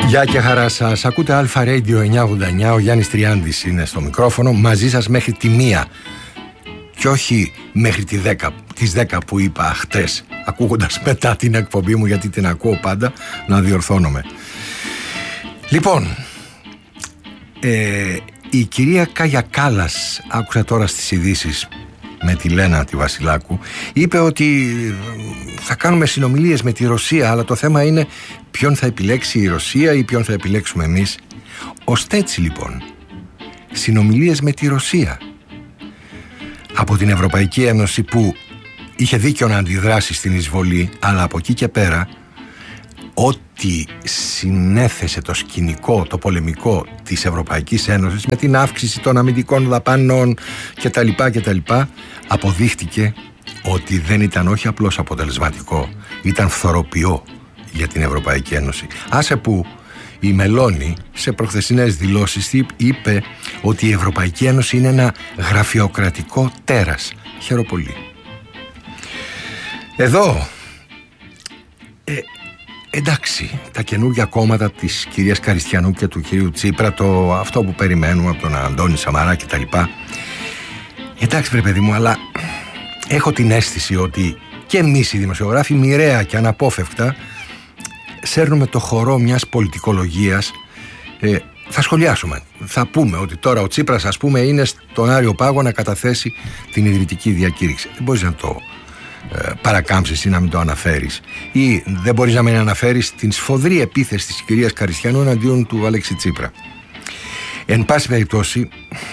Γεια και χαρά σας. Ακούτε Αλφα Radio 989. Ο Γιάννης Τριάντης είναι στο μικρόφωνο. Μαζί σας μέχρι τη 1 και όχι μέχρι τις 10 που είπα χτες, ακούγοντας μετά την εκπομπή μου, γιατί την ακούω πάντα, να διορθώνομαι. Λοιπόν, η κυρία Κάγια Κάλλας, άκουσα τώρα στις ειδήσεις με τη Λένα τη Βασιλάκου, είπε ότι θα κάνουμε συνομιλίες με τη Ρωσία, αλλά το θέμα είναι ποιον θα επιλέξει η Ρωσία ή ποιον θα επιλέξουμε εμείς. Ώστε έτσι λοιπόν, συνομιλίες με τη Ρωσία από την Ευρωπαϊκή Ένωση, που είχε δίκιο να αντιδράσει στην εισβολή, αλλά από εκεί και πέρα ό,τι συνέθεσε το σκηνικό, το πολεμικό της Ευρωπαϊκής Ένωσης με την αύξηση των αμυντικών δαπανών κτλ, αποδείχτηκε ότι δεν ήταν όχι απλώς αποτελεσματικό, ήταν φθοροποιό για την Ευρωπαϊκή Ένωση. Άσε που η Μελώνη σε προχθεσινές δηλώσεις είπε ότι η Ευρωπαϊκή Ένωση είναι ένα γραφειοκρατικό τέρας. Χαίρομαι πολύ. Εδώ εντάξει, τα καινούργια κόμματα της κυρίας Καριστιανού και του κυρίου Τσίπρα, αυτό που περιμένουμε από τον Αντώνη Σαμαρά και τα λοιπά, εντάξει βρε παιδί μου, αλλά έχω την αίσθηση ότι και εμείς οι δημοσιογράφοι μοιραία και αναπόφευκτα σέρνουμε το χορό μιας πολιτικολογίας. Θα σχολιάσουμε, θα πούμε ότι τώρα ο Τσίπρας, ας πούμε, είναι στον Άριο Πάγο να καταθέσει την ιδρυτική διακήρυξη. Δεν μπορείς να το παρακάμψεις ή να μην το αναφέρεις, ή δεν μπορείς να μην αναφέρεις την σφοδρή επίθεση της κυρίας Καριστιανού εναντίον του Αλέξη Τσίπρα. Εν πάση περιπτώσει,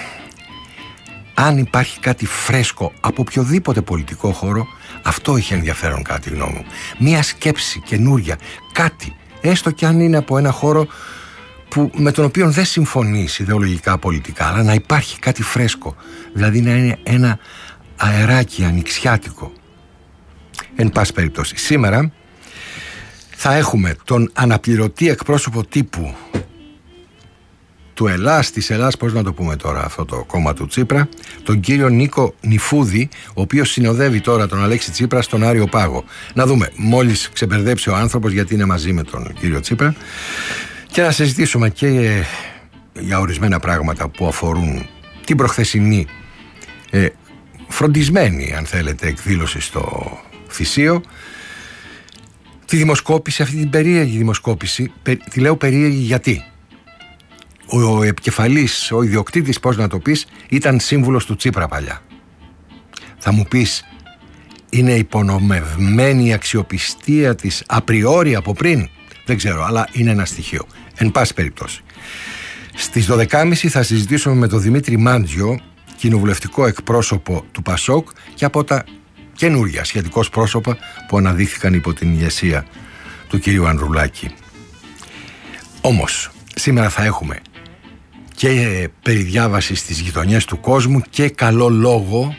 αν υπάρχει κάτι φρέσκο από οποιοδήποτε πολιτικό χώρο, αυτό είχε ενδιαφέρον κατά τη γνώμη μου. Μία σκέψη καινούρια, κάτι, έστω κι αν είναι από ένα χώρο με τον οποίο δεν συμφωνείς ιδεολογικά πολιτικά, αλλά να υπάρχει κάτι φρέσκο, δηλαδή να είναι ένα αεράκι ανοιξιάτικο. Εν πάση περιπτώσει, σήμερα θα έχουμε τον αναπληρωτή εκπρόσωπο τύπου του Ελλάς, της Ελλάς, πώς να το πούμε τώρα αυτό το κόμμα του Τσίπρα, τον κύριο Νίκο Νιφούδη, ο οποίος συνοδεύει τώρα τον Αλέξη Τσίπρα στον Άριο Πάγο. Να δούμε, μόλις ξεπερδέψει ο άνθρωπος, γιατί είναι μαζί με τον κύριο Τσίπρα, και να συζητήσουμε και για ορισμένα πράγματα που αφορούν την προχθεσινή φροντισμένη, αν θέλετε, εκδήλωση στο Θησίο, τη δημοσκόπηση, αυτή την περίεργη δημοσκόπηση. Τη λέω περίεργη γιατί ο επικεφαλής, ο ιδιοκτήτης, πώς να το πεις, ήταν σύμβουλος του Τσίπρα παλιά. Θα μου πεις, είναι υπονομευμένη η αξιοπιστία της απριόρι από πριν? Δεν ξέρω, αλλά είναι ένα στοιχείο. Εν πάση περιπτώσει, στις 12.30 θα συζητήσουμε με τον Δημήτρη Μάντζιο, κοινοβουλευτικό εκπρόσωπο του ΠΑΣΟΚ, και από τα καινούργια σχετικώς πρόσωπα που αναδείχθηκαν υπό την ηγεσία του κυρίου Ανδρουλάκη. Όμως σήμερα θα έχουμε και περιδιάβαση στις γειτονιές του κόσμου και καλό λόγο,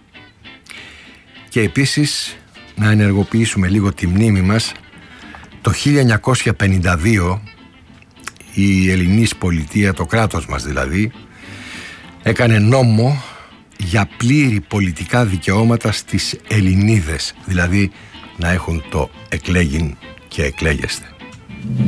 και επίσης να ενεργοποιήσουμε λίγο τη μνήμη μας. Το 1952 η ελληνής πολιτεία, το κράτος μας δηλαδή, έκανε νόμο για πλήρη πολιτικά δικαιώματα στις Ελληνίδες, δηλαδή να έχουν το εκλέγειν και εκλέγεστε.